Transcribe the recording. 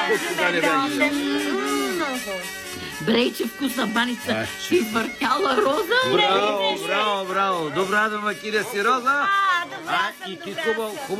Откога не бях. Брейче вкусна баница. Си извъртяла Роза. Браво, браво, браво. Добра домакиня си, Роза. Добра И съм, ти добра хубаво